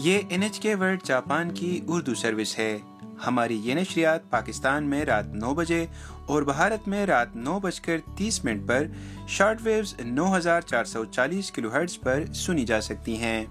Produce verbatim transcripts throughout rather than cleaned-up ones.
یہ N H کے world Japan کی اردو سروس ہے۔ ہماری یہ نشریات پاکستان میں رات نو بجے اور بھارت میں رات نو بج کر تیس منٹ پر شارٹ ویوز نو ہزار چار سو چالیس کلو ہرٹز پر سنی جا سکتی ہیں۔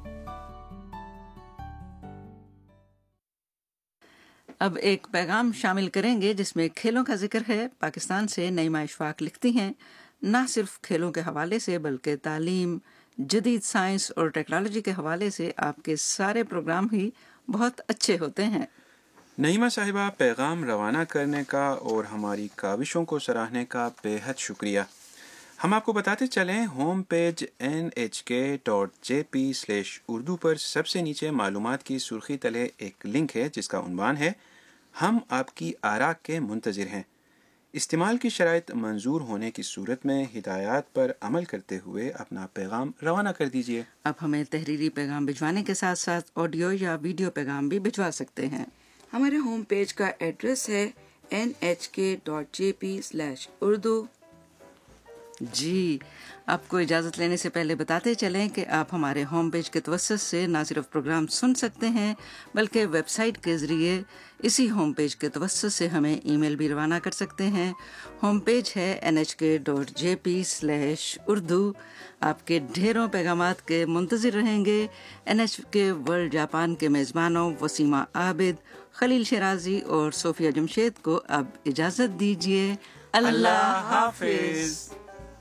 اب ایک پیغام شامل کریں گے جس میں کھیلوں کا ذکر ہے۔ پاکستان سے نعیمہ اشفاق لکھتی ہیں، نہ صرف کھیلوں کے حوالے سے بلکہ تعلیم، جدید سائنس اور ٹیکنالوجی کے حوالے سے آپ کے سارے پروگرام ہی بہت اچھے ہوتے ہیں۔ نعیمہ صاحبہ، پیغام روانہ کرنے کا اور ہماری کاوشوں کو سراہنے کا بے حد شکریہ۔ ہم آپ کو بتاتے چلیں، ہوم پیج این ایچ کے dot J P slash Urdu پر سب سے نیچے معلومات کی سرخی تلے ایک لنک ہے جس کا عنوان ہے ہم آپ کی آراء کے منتظر ہیں۔ استعمال کی شرائط منظور ہونے کی صورت میں ہدایات پر عمل کرتے ہوئے اپنا پیغام روانہ کر دیجیے۔ اب ہمیں تحریری پیغام بھجوانے کے ساتھ ساتھ آڈیو یا ویڈیو پیغام بھی بھجوا سکتے ہیں۔ ہمارے ہوم پیج کا ایڈریس ہے این ایچ کے dot J P slash Urdu. جی، آپ کو اجازت لینے سے پہلے بتاتے چلیں کہ آپ ہمارے ہوم پیج کے توسط سے نہ صرف پروگرام سن سکتے ہیں بلکہ ویب سائٹ کے ذریعے اسی ہوم پیج کے توسط سے ہمیں ای میل بھی روانہ کر سکتے ہیں۔ ہوم پیج ہے این ایچ کے dot J P slash Urdu. آپ کے ڈھیروں پیغامات کے منتظر رہیں گے۔ این ایچ کے ورلڈ جاپان کے میزبانوں وسیمہ عابد، خلیل شیرازی اور صوفیہ جمشید کو اب اجازت دیجیے۔ اللہ حافظ۔